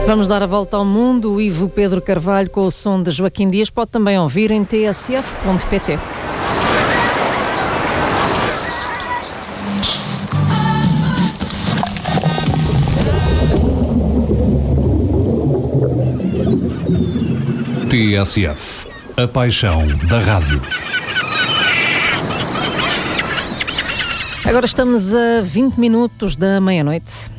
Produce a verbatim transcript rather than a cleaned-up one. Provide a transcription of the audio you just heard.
Vamos dar a volta ao mundo. O Ivo Pedro Carvalho com o som de Joaquim Dias pode também ouvir em t s f ponto p t. T S F, a paixão da rádio. Agora estamos a vinte minutos da meia-noite.